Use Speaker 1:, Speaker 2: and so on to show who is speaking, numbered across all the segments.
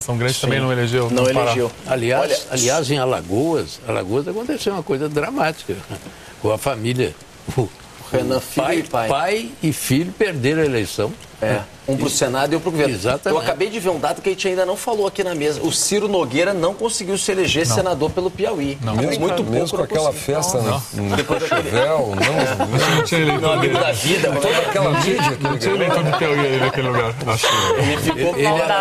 Speaker 1: São Grande também não elegeu.
Speaker 2: Não elegeu.
Speaker 3: Aliás, em Alagoas aconteceu uma coisa dramática. Com a família.
Speaker 2: Renan Filho
Speaker 3: pai e filho perderam a eleição.
Speaker 2: Um para o Senado e um para o governo.
Speaker 3: Exatamente.
Speaker 2: Eu acabei de ver um dado que a gente ainda não falou aqui na mesa. O Ciro Nogueira não conseguiu se eleger senador pelo Piauí.
Speaker 4: Não. Mesmo com aquela festa depois Chuvel,
Speaker 1: não tinha eleitor
Speaker 2: no amigo da vida.
Speaker 4: Toda aquela mídia.
Speaker 1: Não tinha eleitor do Piauí ali naquele lugar.
Speaker 2: Ele ficou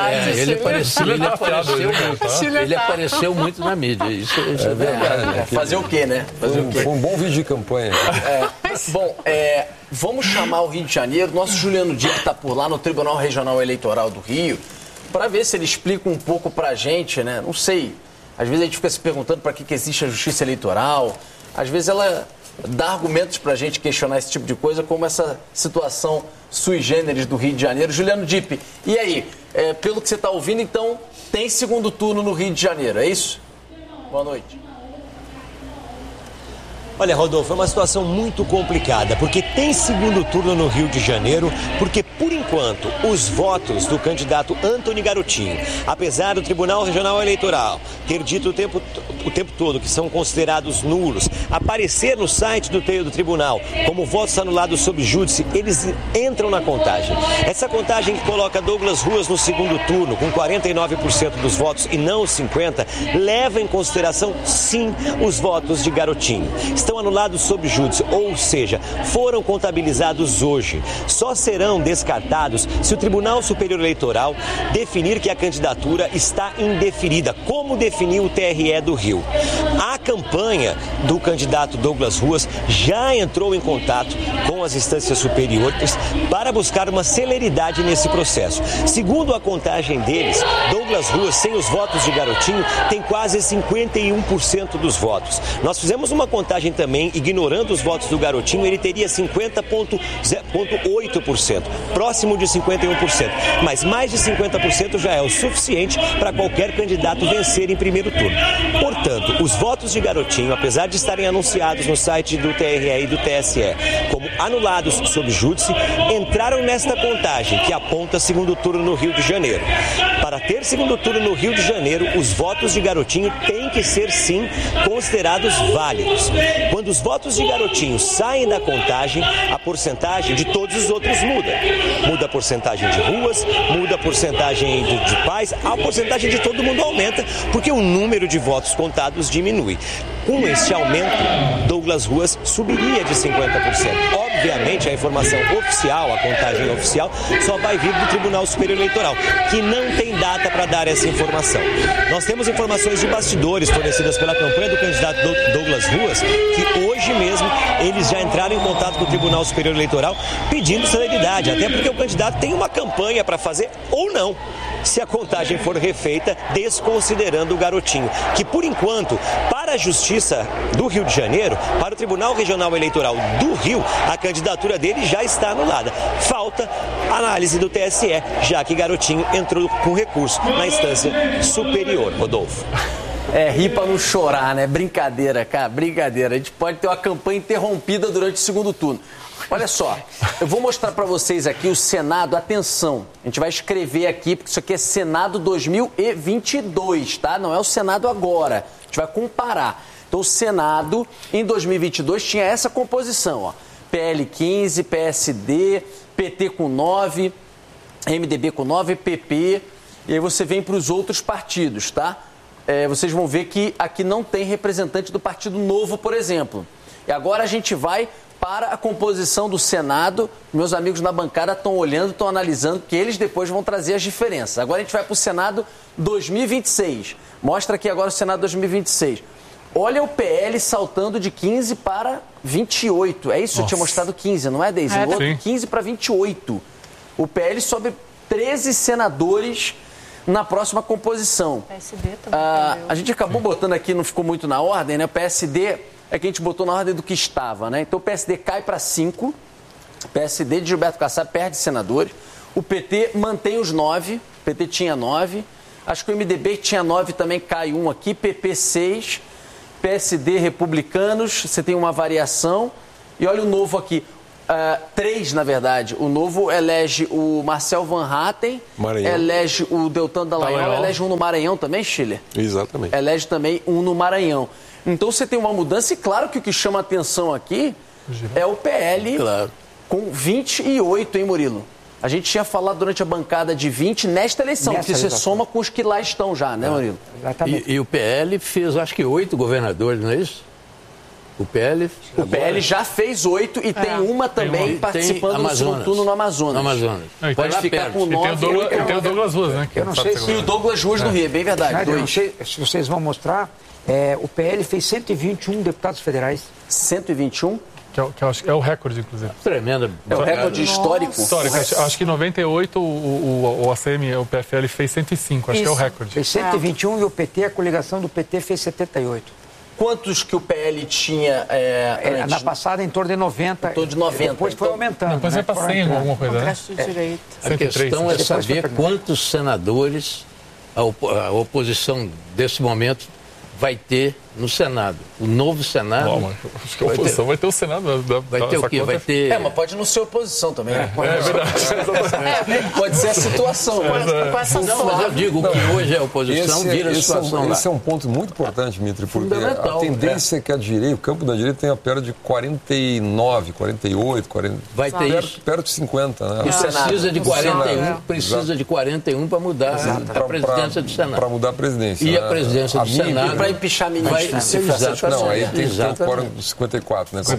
Speaker 3: ele apareceu muito na mídia. Isso é verdade.
Speaker 2: Fazer o quê, né?
Speaker 4: Foi um bom vídeo de campanha.
Speaker 2: Bom, vamos chamar o Rio de Janeiro. Nosso Juliano Dipp está por lá no Tribunal Regional Eleitoral do Rio, para ver se ele explica um pouco para a gente, né? Não sei, às vezes a gente fica se perguntando para que existe a justiça eleitoral, às vezes ela dá argumentos para a gente questionar esse tipo de coisa, como essa situação sui generis do Rio de Janeiro. Juliano Dipp, e aí, pelo que você está ouvindo, então, tem segundo turno no Rio de Janeiro, é isso? Boa noite.
Speaker 5: Olha, Rodolfo, é uma situação muito complicada, porque tem segundo turno no Rio de Janeiro, porque, por enquanto, os votos do candidato Antony Garotinho, apesar do Tribunal Regional Eleitoral ter dito o tempo todo que são considerados nulos, aparecer no site do tribunal como votos anulados sob júdice, eles entram na contagem. Essa contagem que coloca Douglas Ruas no segundo turno, com 49% dos votos e não os 50%, leva em consideração, sim, os votos de Garotinho. Estão anulados sob júdice, ou seja, foram contabilizados hoje. Só serão descartados se o Tribunal Superior Eleitoral definir que a candidatura está indeferida, como definiu o TRE do Rio. A campanha do candidato Douglas Ruas já entrou em contato com as instâncias superiores para buscar uma celeridade nesse processo. Segundo a contagem deles, Douglas Ruas, sem os votos de Garotinho, tem quase 51% dos votos. Nós fizemos uma contagem também, ignorando os votos do Garotinho, ele teria 50,8%, próximo de 51%. Mas mais de 50% já é o suficiente para qualquer candidato vencer em primeiro turno. Portanto, os votos de Garotinho, apesar de estarem anunciados no site do TRE e do TSE como anulados sob júdice, entraram nesta contagem que aponta segundo turno no Rio de Janeiro. Para ter segundo turno no Rio de Janeiro, os votos de Garotinho têm que ser, sim, considerados válidos. Quando os votos de Garotinho saem da contagem, a porcentagem de todos os outros muda. Muda a porcentagem de Ruas, muda a porcentagem de Paz, a porcentagem de todo mundo aumenta, porque o número de votos contados diminui. Com esse aumento, Douglas Ruas subiria de 50%. Obviamente, a informação oficial, a contagem oficial, só vai vir do Tribunal Superior Eleitoral, que não tem data para dar essa informação. Nós temos informações de bastidores fornecidas pela campanha do candidato Douglas Ruas, que hoje mesmo eles já entraram em contato com o Tribunal Superior Eleitoral pedindo celeridade, até porque o candidato tem uma campanha para fazer ou não, se a contagem for refeita, desconsiderando o Garotinho, que por enquanto, para a Justiça do Rio de Janeiro, para o Tribunal Regional Eleitoral do Rio, a candidatura dele já está anulada. Falta análise do TSE, já que Garotinho entrou com recurso na instância superior. Rodolfo.
Speaker 2: Rir pra não chorar, né? Brincadeira, cara, brincadeira. A gente pode ter uma campanha interrompida durante o segundo turno. Olha só, eu vou mostrar para vocês aqui o Senado, atenção, a gente vai escrever aqui, porque isso aqui é Senado 2022, tá? Não é o Senado agora, a gente vai comparar. Então o Senado, em 2022, tinha essa composição, ó, PL 15, PSD, PT com 9, MDB com 9, PP, e aí você vem para os outros partidos, tá? Vocês vão ver que aqui não tem representante do Partido Novo, por exemplo. E agora a gente vai para a composição do Senado. Meus amigos na bancada estão olhando, estão analisando, que eles depois vão trazer as diferenças. Agora a gente vai para o Senado 2026. Mostra aqui agora o Senado 2026. Olha o PL saltando de 15 para 28. É isso? Nossa. Eu tinha mostrado 15, não é, Deise? O outro 15 para 28. O PL sobe 13 senadores na próxima composição. PSD também. A gente acabou botando aqui, não ficou muito na ordem, né? O PSD é que a gente botou na ordem do que estava, né? Então o PSD cai para 5, o PSD de Gilberto Kassab perde senadores, o PT mantém os 9, o PT tinha 9, acho que o MDB tinha 9 também cai 1 aqui, PP 6, PSD Republicanos, você tem uma variação, e olha o Novo aqui. 3, na verdade. O Novo elege o Marcel Van Hatten,
Speaker 4: Maranhão.
Speaker 2: Elege o Deltan Dallagnol, elege um no Maranhão também, Chile?
Speaker 4: Exatamente.
Speaker 2: Elege também um no Maranhão. Então você tem uma mudança e claro que o que chama atenção aqui é o PL com 28, hein, Murilo? A gente tinha falado durante a bancada de 20 nesta eleição, que você soma com os que lá estão já, né, Murilo?
Speaker 3: E o PL fez, acho que 8 governadores, não é isso? O PL
Speaker 2: já fez 8 e tem uma também participando do segundo turno no Amazonas.
Speaker 1: Pode ficar com 9. E tem o Douglas Ruas, né?
Speaker 6: Eu não sei se...
Speaker 2: E o Douglas Ruas no Rio, é bem verdade.
Speaker 6: Eu não sei se vocês vão mostrar. O PL fez 121 deputados federais.
Speaker 2: 121?
Speaker 1: Que é o recorde, inclusive.
Speaker 3: Tremenda.
Speaker 2: É o recorde histórico.
Speaker 1: Acho que em 98 o ACM, o PFL, fez 105. Acho que é o recorde.
Speaker 6: Fez 121 e o PT, a coligação do PT, fez 78.
Speaker 2: Quantos que o PL tinha
Speaker 6: na passada, em torno de 90.
Speaker 2: Em torno de 90.
Speaker 6: Depois foi aumentando.
Speaker 1: Depois foi para 100, alguma coisa, né?
Speaker 3: A questão é saber quantos senadores a oposição desse momento vai ter no Senado. O novo Senado...
Speaker 1: Acho que a oposição vai ter o Senado.
Speaker 3: Vai ter o quê? Vai ter...
Speaker 2: mas pode não ser oposição também.
Speaker 1: É verdade.
Speaker 2: Pode ser a situação.
Speaker 3: Mas eu digo que hoje a oposição vira a situação lá.
Speaker 4: Esse é um ponto muito importante, Mitri, porque a tendência é que o campo da direita tenha perto de 49, 48, 40...
Speaker 3: Vai ter isso.
Speaker 4: Perto de 50, né?
Speaker 3: Precisa de 41 para mudar a presidência do Senado.
Speaker 4: Para mudar a presidência.
Speaker 3: E a presidência do Senado...
Speaker 2: Para empichar ministro.
Speaker 4: Não, aí tem que ter o quórum 54, né?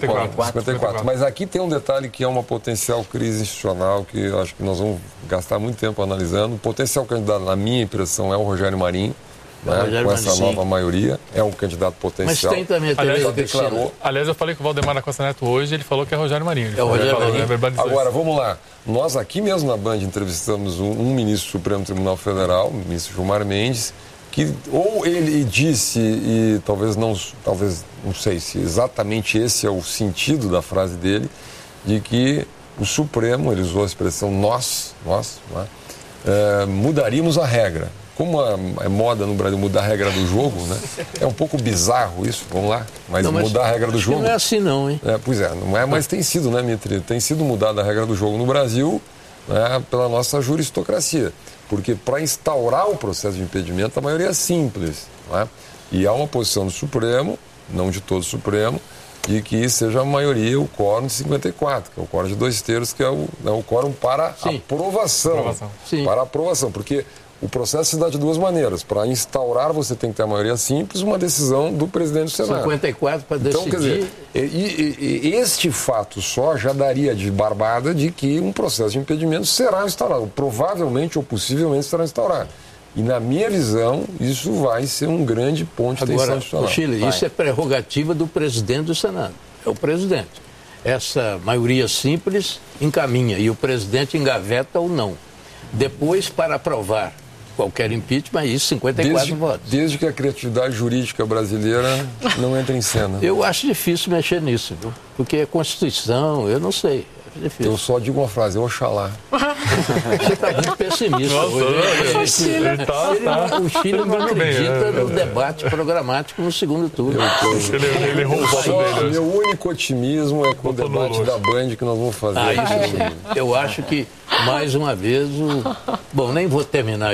Speaker 4: 54. Mas aqui tem um detalhe que é uma potencial crise institucional que eu acho que nós vamos gastar muito tempo analisando. O potencial candidato, na minha impressão, é o Rogério Marinho, né? Com essa nova maioria. É um candidato potencial.
Speaker 3: Mas tem também a Tereza Cristina.
Speaker 1: Aliás, eu falei com o Valdemar da Costa Neto hoje, ele falou que é Rogério Marinho.
Speaker 3: É o Rogério Marinho.
Speaker 4: Agora, vamos lá. Nós aqui mesmo na Band entrevistamos um ministro do Supremo Tribunal Federal, o ministro Gilmar Mendes, que ou ele disse, e talvez não sei se exatamente esse é o sentido da frase dele, de que o Supremo, ele usou a expressão nós né, mudaríamos a regra. Como é moda no Brasil mudar a regra do jogo, né? É um pouco bizarro isso, vamos lá, mas mudar a regra do jogo...
Speaker 3: Não é assim não, hein?
Speaker 4: Pois é, não é, mas tem sido, né, Mitri? Tem sido mudada a regra do jogo no Brasil, né, pela nossa juristocracia. Porque para instaurar o processo de impedimento, a maioria é simples. Não é? E há uma posição do Supremo, não de todo o Supremo, de que seja a maioria o quórum de 54, que é o quórum de 2/3, que é o quórum para aprovação. Para aprovação, porque o processo se dá de duas maneiras. Para instaurar, você tem que ter a maioria simples, uma decisão do presidente do Senado.
Speaker 3: 54 para decidir.
Speaker 4: Então, quer dizer, este fato só já daria de barbada de que um processo de impedimento será instaurado. Provavelmente ou possivelmente será instaurado. E, na minha visão, isso vai ser um grande ponto de tensão institucional.
Speaker 3: Chile, isso é prerrogativa do presidente do Senado. É o presidente. Essa maioria simples encaminha e o presidente engaveta ou não. Depois, para aprovar qualquer impeachment, isso 54 votos.
Speaker 4: Desde que a criatividade jurídica brasileira não entre em cena.
Speaker 3: Eu acho difícil mexer nisso, viu? Porque é Constituição, eu não sei. É difícil.
Speaker 4: Eu só digo uma frase, Oxalá.
Speaker 3: Você está muito pessimista hoje. O Chile não acredita no debate programático no segundo turno.
Speaker 1: Ele roubou dele.
Speaker 4: Meu único otimismo é com o debate da Band que nós vamos fazer.
Speaker 3: Eu acho que, mais uma vez, Bom, nem vou terminar.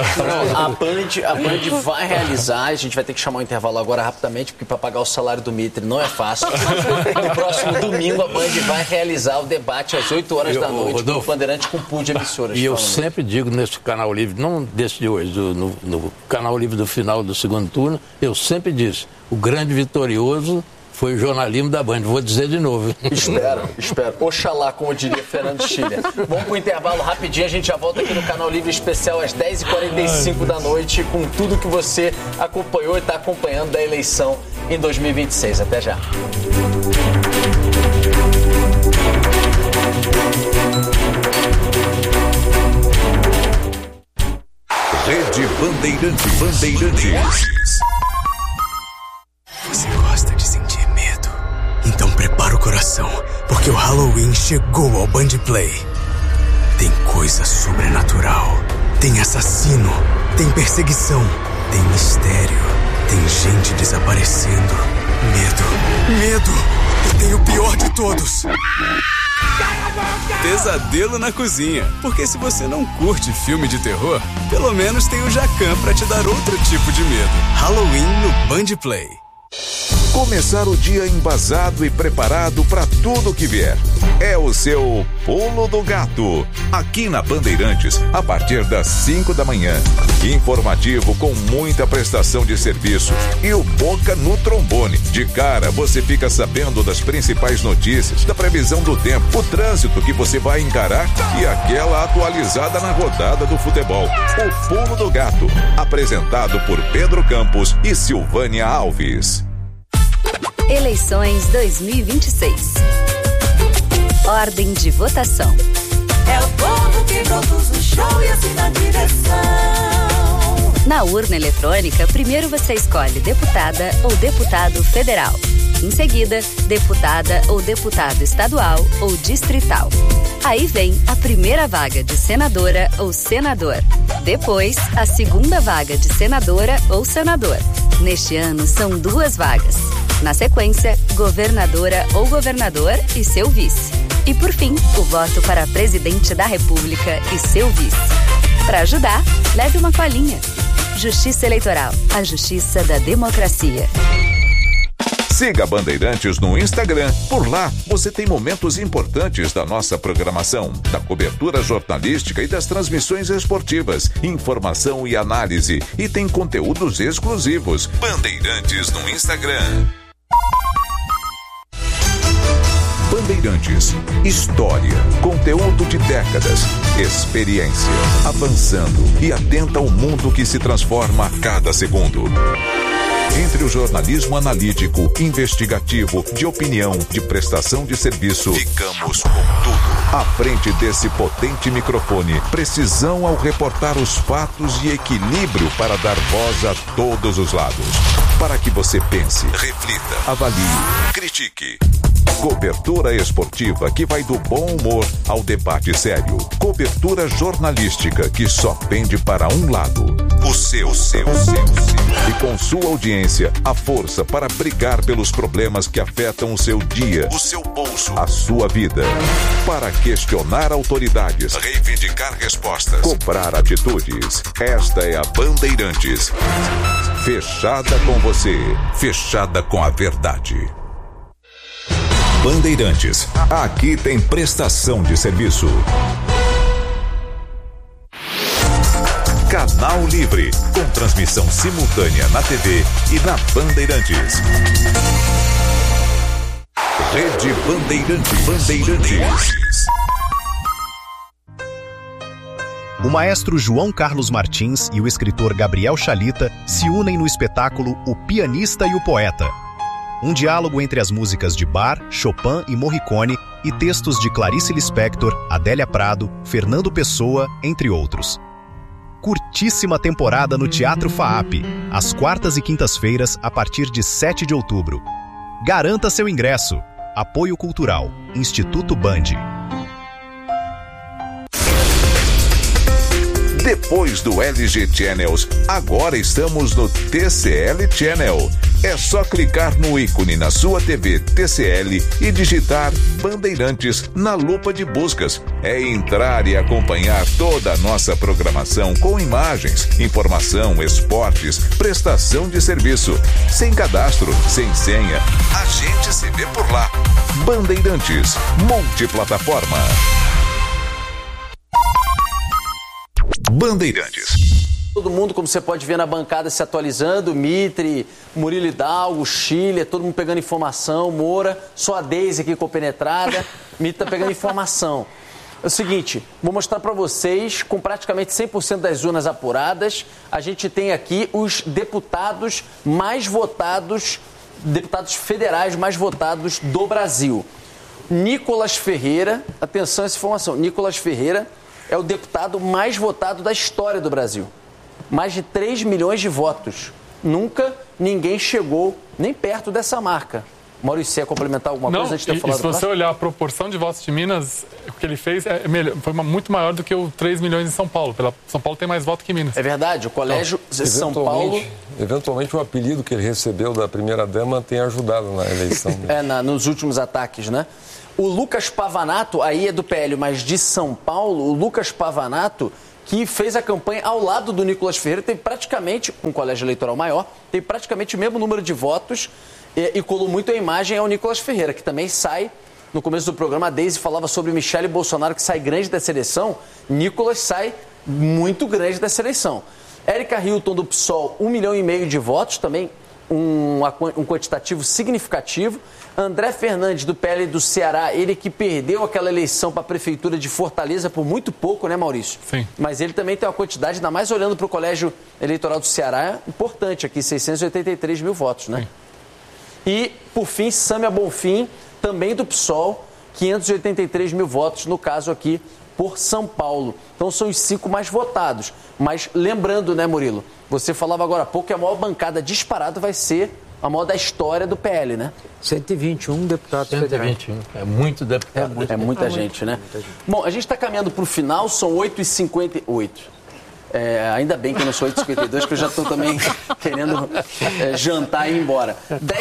Speaker 2: A Band vai realizar, a gente vai ter que chamar o intervalo agora rapidamente, porque para pagar o salário do Mitri não é fácil. No próximo domingo a Band vai realizar o debate às 8 horas da noite no Bandeirante com pool de emissoras.
Speaker 3: E eu sempre digo nesse canal livre, não desse de hoje, no canal livre do final do segundo turno, eu sempre disse, o grande vitorioso foi o jornalismo da Band. Vou dizer de novo.
Speaker 2: Espero. Oxalá, como diria Fernando Schiller. Vamos para o intervalo rapidinho. A gente já volta aqui no Canal Livre Especial às 10h45 da noite com tudo que você acompanhou e está acompanhando da eleição em 2026. Até já.
Speaker 7: Rede Bandeirantes.
Speaker 8: Você gosta de sentir medo? Então prepara o coração, porque o Halloween chegou ao Band Play. Tem coisa sobrenatural, tem assassino, tem perseguição, tem mistério, tem gente desaparecendo. Medo. E tem o pior de todos.
Speaker 9: Pesadelo na cozinha. Porque se você não curte filme de terror, pelo menos tem o Jacan pra te dar outro tipo de medo. Halloween no Band Play.
Speaker 7: Começar o dia embasado e preparado para tudo que vier. É o seu Pulo do Gato. Aqui na Bandeirantes, a partir das 5 da manhã. Informativo com muita prestação de serviço e o Boca no trombone. De cara, você fica sabendo das principais notícias, da previsão do tempo, o trânsito que você vai encarar e aquela atualizada na rodada do futebol. O Pulo do Gato. Apresentado por Pedro Campos e Silvânia Alves.
Speaker 10: Eleições 2026. Ordem de votação.
Speaker 11: É o povo que produz o show e assina a direção.
Speaker 10: Na urna eletrônica, primeiro você escolhe deputada ou deputado federal. Em seguida, deputada ou deputado estadual ou distrital. Aí vem a primeira vaga de senadora ou senador. Depois, a segunda vaga de senadora ou senador. Neste ano, são 2 vagas. Na sequência, governadora ou governador e seu vice. E por fim, o voto para presidente da República e seu vice. Para ajudar, leve uma colinha. Justiça Eleitoral, a justiça da democracia.
Speaker 7: Siga a Bandeirantes no Instagram. Por lá, você tem momentos importantes da nossa programação, da cobertura jornalística e das transmissões esportivas, informação e análise. E tem conteúdos exclusivos. Bandeirantes no Instagram. Bandeirantes. História, conteúdo de décadas, experiência, avançando e atenta ao mundo que se transforma a cada segundo. Entre o jornalismo analítico, investigativo, de opinião, de prestação de serviço, ficamos com tudo. À frente desse potente microfone, precisão ao reportar os fatos e equilíbrio para dar voz a todos os lados. Para que você pense, reflita, avalie, critique. Cobertura esportiva que vai do bom humor ao debate sério. Cobertura jornalística que só pende para um lado. O seu. E com sua audiência, a força para brigar pelos problemas que afetam o seu dia, o seu bolso, a sua vida. Para questionar autoridades, reivindicar respostas, cobrar atitudes. Esta é a Bandeirantes. Fechada com você, fechada com a verdade. Bandeirantes, aqui tem prestação de serviço. Canal Livre, com transmissão simultânea na TV e na Bandeirantes. Rede Bandeirantes.
Speaker 12: O maestro João Carlos Martins e o escritor Gabriel Chalita se unem no espetáculo O Pianista e o Poeta. Um diálogo entre as músicas de Bach, Chopin e Morricone e textos de Clarice Lispector, Adélia Prado, Fernando Pessoa, entre outros. Curtíssima temporada no Teatro FAAP, às quartas e quintas-feiras, a partir de 7 de outubro. Garanta seu ingresso. Apoio Cultural, Instituto Band.
Speaker 7: Depois do LG Channels, agora estamos no TCL Channel. É só clicar no ícone na sua TV TCL e digitar Bandeirantes na lupa de buscas. É entrar e acompanhar toda a nossa programação com imagens, informação, esportes, prestação de serviço. Sem cadastro, sem senha. A gente se vê por lá. Bandeirantes, multiplataforma. Bandeirantes.
Speaker 2: Todo mundo, como você pode ver na bancada, se atualizando. Mitre, Murilo Hidalgo, Chile, todo mundo pegando informação. Moura, só a Deise aqui compenetrada. Mitre tá pegando informação. É o seguinte, vou mostrar para vocês, com praticamente 100% das urnas apuradas, a gente tem aqui os deputados mais votados, deputados federais mais votados do Brasil. Nicolas Ferreira, atenção a essa informação, Nicolas Ferreira é o deputado mais votado da história do Brasil. Mais de 3 milhões de votos. Nunca ninguém chegou nem perto dessa marca. Maurício, você ia complementar alguma coisa antes de ter falado?
Speaker 1: Se você olhar a proporção de votos de Minas, o que ele fez foi muito maior do que o 3 milhões em São Paulo. São Paulo tem mais votos que Minas.
Speaker 2: É verdade, o colégio de São Paulo...
Speaker 4: Eventualmente o apelido que ele recebeu da primeira-dama tem ajudado na eleição.
Speaker 2: Nos últimos ataques, né? O Lucas Pavanato, aí é do PL, mas de São Paulo, o Lucas Pavanato, que fez a campanha ao lado do Nicolas Ferreira, tem praticamente, um colégio eleitoral maior, tem praticamente o mesmo número de votos e colou muito a imagem ao Nicolas Ferreira, que também sai, no começo do programa, a Deise falava sobre Michele Bolsonaro, que sai grande dessa eleição, Nicolas sai muito grande dessa eleição. Érica Hilton, do PSOL, 1,5 milhão de votos, também um quantitativo significativo. André Fernandes, do PL do Ceará, ele que perdeu aquela eleição para a Prefeitura de Fortaleza por muito pouco, né, Maurício?
Speaker 1: Sim.
Speaker 2: Mas ele também tem uma quantidade, ainda mais olhando para o Colégio Eleitoral do Ceará, importante aqui, 683 mil votos, né? Sim. E, por fim, Sâmia Bonfim, também do PSOL, 583 mil votos, no caso aqui, por São Paulo. Então são os 5 mais votados. Mas lembrando, né, Murilo? Você falava agora há pouco que a maior bancada disparada vai ser a maior da história do PL, né?
Speaker 6: 121 deputados
Speaker 3: 121. É muito deputado.
Speaker 2: É muita gente, né? Muita gente. Bom, a gente está caminhando para o final, são 8h58. Ainda bem que eu não sou 8h52, que eu já estou também querendo jantar e ir embora.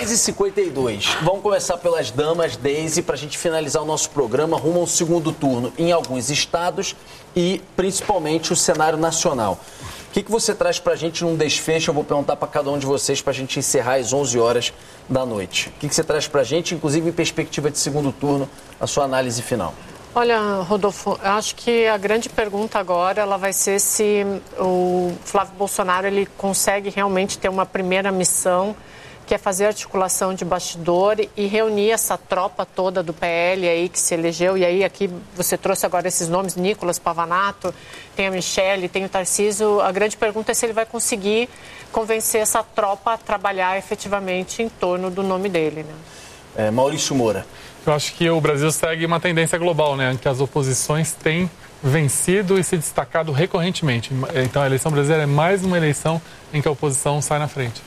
Speaker 2: 10h52. Vamos começar pelas damas, Deise, para a gente finalizar o nosso programa rumo ao segundo turno em alguns estados e principalmente o cenário nacional. O que você traz para a gente num desfecho? Eu vou perguntar para cada um de vocês para a gente encerrar às 11 horas da noite. O que você traz para a gente, inclusive em perspectiva de segundo turno, a sua análise final?
Speaker 13: Olha, Rodolfo, eu acho que a grande pergunta agora ela vai ser se o Flávio Bolsonaro ele consegue realmente ter uma primeira missão, que é fazer articulação de bastidor e reunir essa tropa toda do PL aí que se elegeu. E aí aqui você trouxe agora esses nomes, Nicolas Pavanato, tem a Michele, tem o Tarcísio. A grande pergunta é se ele vai conseguir convencer essa tropa a trabalhar efetivamente em torno do nome dele, né?
Speaker 2: Maurício Moura.
Speaker 1: Eu acho que o Brasil segue uma tendência global, né? Em que as oposições têm vencido e se destacado recorrentemente. Então a eleição brasileira é mais uma eleição em que a oposição sai na frente.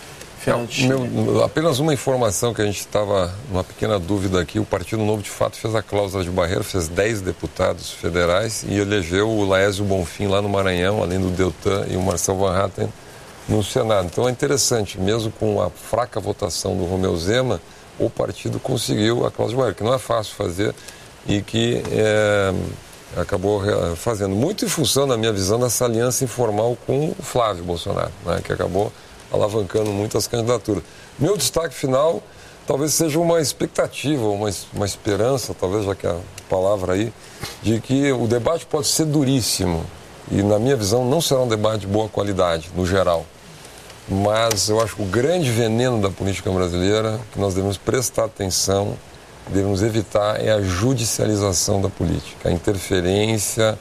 Speaker 4: Apenas uma informação que a gente estava numa pequena dúvida aqui. O Partido Novo, de fato, fez a cláusula de barreira, fez 10 deputados federais e elegeu o Laésio Bonfim lá no Maranhão, além do Deltan e o Marcel Van Hatten no Senado. Então é interessante, mesmo com a fraca votação do Romeu Zema, o partido conseguiu a cláusula de barreira, que não é fácil fazer e que acabou fazendo muito em função, na minha visão, dessa aliança informal com o Flávio Bolsonaro, né, que acabou alavancando muito as candidaturas. Meu destaque final talvez seja uma expectativa, uma esperança, talvez, já que é a palavra aí, de que o debate pode ser duríssimo e, na minha visão, não será um debate de boa qualidade, no geral. Mas eu acho que o grande veneno da política brasileira, que nós devemos prestar atenção, devemos evitar, é a judicialização da política, a interferência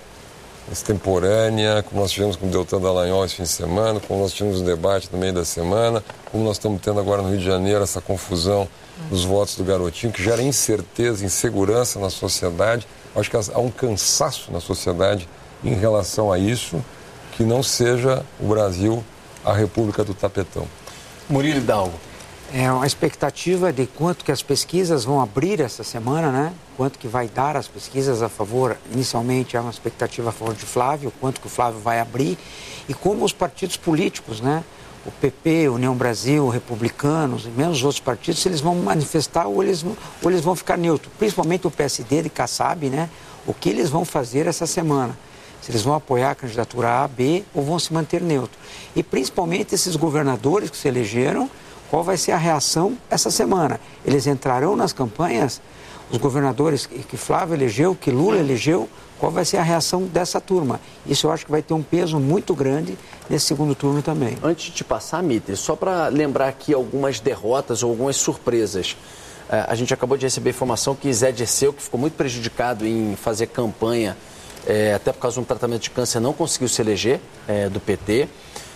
Speaker 4: extemporânea, como nós tivemos com o Deltan Dallagnol esse fim de semana, como nós tivemos um debate no meio da semana, como nós estamos tendo agora no Rio de Janeiro essa confusão dos votos do garotinho, que gera incerteza, insegurança na sociedade. Acho que há um cansaço na sociedade em relação a isso, que não seja o Brasil a República do Tapetão.
Speaker 2: Murilo Hidalgo.
Speaker 6: É uma expectativa de quanto que as pesquisas vão abrir essa semana, né? Quanto que vai dar as pesquisas a favor, inicialmente é uma expectativa a favor de Flávio, quanto que o Flávio vai abrir e como os partidos políticos, né? O PP, União Brasil, Republicanos e mesmo os outros partidos, se eles vão manifestar ou eles vão ficar neutros. Principalmente o PSD de Kassab, né? O que eles vão fazer essa semana. Se eles vão apoiar a candidatura A, B ou vão se manter neutro. E principalmente esses governadores que se elegeram, qual vai ser a reação essa semana? Eles entrarão nas campanhas, os governadores que Flávio elegeu, que Lula elegeu, qual vai ser a reação dessa turma? Isso eu acho que vai ter um peso muito grande nesse segundo turno também.
Speaker 2: Antes de te passar, Mitre, só para lembrar aqui algumas derrotas ou algumas surpresas. A gente acabou de receber informação que Zé Dirceu, que ficou muito prejudicado em fazer campanha, até por causa de um tratamento de câncer, não conseguiu se eleger do PT.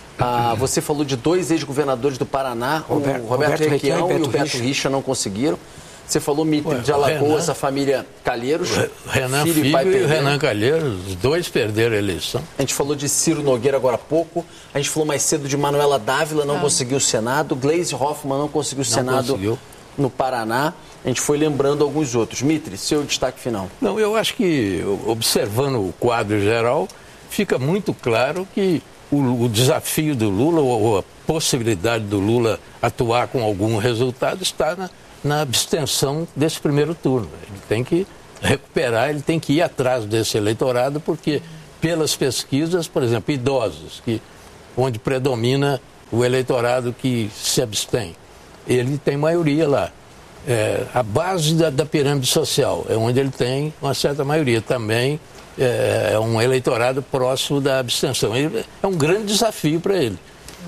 Speaker 2: Você falou de 2 ex-governadores do Paraná, o Roberto Requião e o Beto Richa não conseguiram. Você falou, Mitre, de Alagoas, a família Calheiros.
Speaker 3: Renan Filho e Renan Calheiros, os 2 perderam a eleição.
Speaker 2: A gente falou de Ciro Nogueira agora há pouco. A gente falou mais cedo de Manuela Dávila, não conseguiu o Senado. Gleisi Hoffmann não conseguiu o Senado no Paraná. A gente foi lembrando alguns outros. Mitre, seu destaque final.
Speaker 3: Não, eu acho que, observando o quadro geral, fica muito claro que o desafio do Lula, ou a possibilidade do Lula atuar com algum resultado, está na abstenção desse primeiro turno. Ele tem que recuperar, ele tem que ir atrás desse eleitorado, porque pelas pesquisas, por exemplo, idosos, onde predomina o eleitorado que se abstém, ele tem maioria lá. A base da pirâmide social é onde ele tem uma certa maioria. Também é um eleitorado próximo da abstenção. É um grande desafio para ele.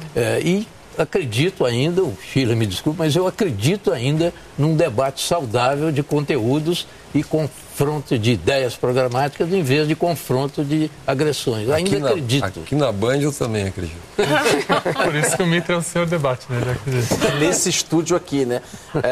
Speaker 3: E acredito ainda, o Sheila me desculpe, mas eu acredito ainda num debate saudável de conteúdos e confronto de ideias programáticas em vez de confronto de agressões. Ainda acredito.
Speaker 4: Aqui na Band eu também acredito.
Speaker 1: Por isso que o Mitre é o senhor debate, né? Já acredito.
Speaker 2: Nesse estúdio aqui, né?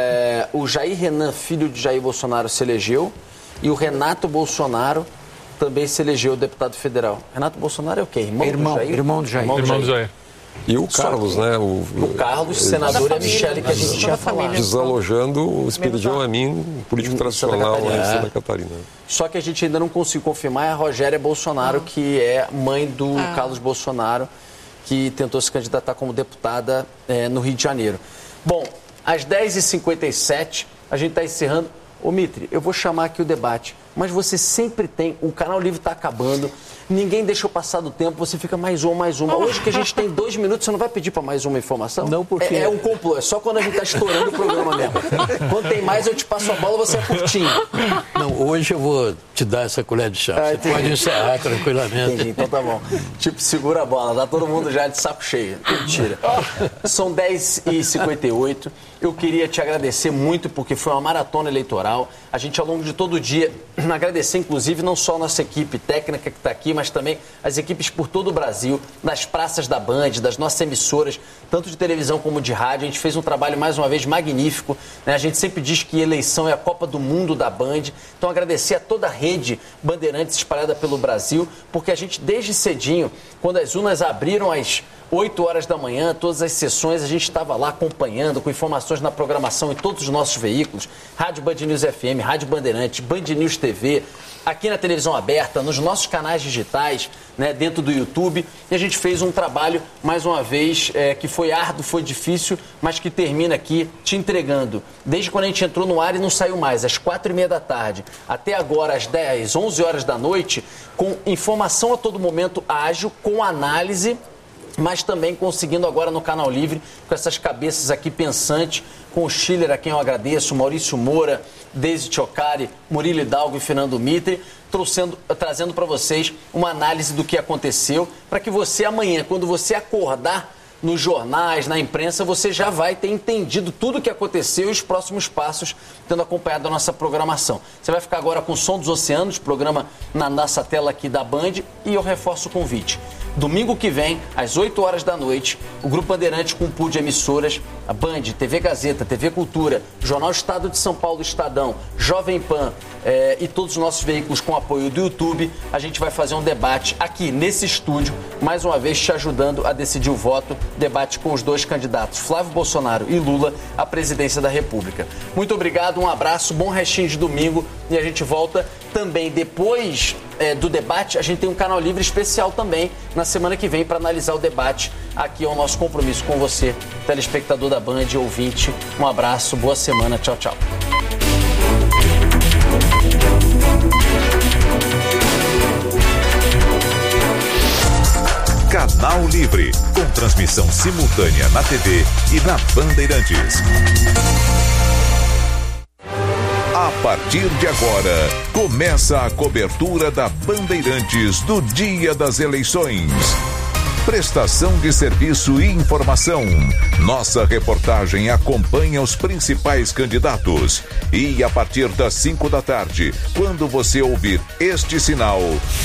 Speaker 2: O Jair Renan, filho de Jair Bolsonaro, se elegeu e o Renato Bolsonaro também se elegeu deputado federal. Renato Bolsonaro é o quê?
Speaker 6: Irmão do Jair.
Speaker 4: E o Carlos, né?
Speaker 2: O Carlos, senador, e a Michele, que a gente tinha falado.
Speaker 4: Desalojando o Espiridião Amin, político tradicional lá em Santa Catarina.
Speaker 2: Só que a gente ainda não conseguiu confirmar, é a Rogéria Bolsonaro, que é mãe do Carlos Bolsonaro, que tentou se candidatar como deputada no Rio de Janeiro. Bom, às 10h57, a gente está encerrando. Ô Mitre, eu vou chamar aqui o debate, mas você sempre tem, o Canal Livre está acabando, ninguém deixou passar do tempo, você fica mais uma. Hoje que a gente tem 2 minutos, você não vai pedir para mais uma informação?
Speaker 3: Não, porque...
Speaker 2: É um complô, é só quando a gente está estourando o programa mesmo. Quando tem mais, eu te passo a bola, você é curtinho.
Speaker 3: Não, hoje eu vou te dar essa colher de chá, você pode encerrar tranquilamente.
Speaker 2: Entendi, então tá bom. Tipo, segura a bola, tá todo mundo já de saco cheio. Mentira. São 10h58. Eu queria te agradecer muito, porque foi uma maratona eleitoral. A gente, ao longo de todo o dia, agradecer, inclusive, não só a nossa equipe técnica que está aqui, mas também as equipes por todo o Brasil, nas praças da Band, das nossas emissoras, tanto de televisão como de rádio. A gente fez um trabalho, mais uma vez, magnífico, né? A gente sempre diz que eleição é a Copa do Mundo da Band. Então, agradecer a toda a rede Bandeirantes espalhada pelo Brasil, porque a gente, desde cedinho, quando as urnas abriram às 8 horas da manhã, todas as sessões, a gente estava lá acompanhando, com informações na programação em todos os nossos veículos, Rádio Band News FM, Rádio Bandeirantes, Band News TV, aqui na televisão aberta, nos nossos canais digitais, né, dentro do YouTube. E a gente fez um trabalho, mais uma vez, que foi árduo, foi difícil, mas que termina aqui te entregando. Desde quando a gente entrou no ar e não saiu mais, às 4h30 da tarde, até agora, às 11 horas da noite, com informação a todo momento ágil, com análise, mas também conseguindo agora no Canal Livre, com essas cabeças aqui pensantes, com o Schiller, a quem eu agradeço, Maurício Moura, Deise Tchocari, Murilo Hidalgo e Fernando Mitre, trazendo para vocês uma análise do que aconteceu, para que você amanhã, quando você acordar nos jornais, na imprensa, você já vai ter entendido tudo o que aconteceu e os próximos passos, tendo acompanhado a nossa programação. Você vai ficar agora com o Som dos Oceanos, programa na nossa tela aqui da Band, e eu reforço o convite. Domingo que vem, às 8 horas da noite, o Grupo Bandeirantes com um pool de emissoras, a Band, TV Gazeta, TV Cultura, Jornal Estado de São Paulo, Estadão, Jovem Pan e todos os nossos veículos com apoio do YouTube, a gente vai fazer um debate aqui nesse estúdio, mais uma vez te ajudando a decidir o voto, debate com os dois candidatos, Flávio Bolsonaro e Lula, à presidência da República. Muito obrigado, um abraço, bom restinho de domingo e a gente volta também depois do debate. A gente tem um Canal Livre especial também na semana que vem para analisar o debate. Aqui é o nosso compromisso com você, telespectador da Band, ouvinte. Um abraço, boa semana, tchau, tchau.
Speaker 7: Canal Livre, com transmissão simultânea na TV e na Bandeirantes. A partir de agora, começa a cobertura da Bandeirantes do dia das eleições. Prestação de serviço e informação. Nossa reportagem acompanha os principais candidatos. E a partir das 5 da tarde, quando você ouvir este sinal,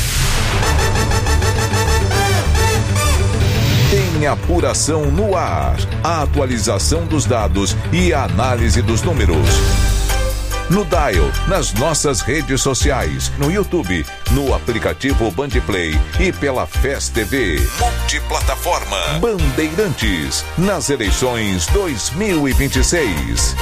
Speaker 7: tem apuração no ar, a atualização dos dados e a análise dos números. No Dial, nas nossas redes sociais, no YouTube, no aplicativo Bandplay e pela FES TV. Multiplataforma Bandeirantes, nas eleições 2026.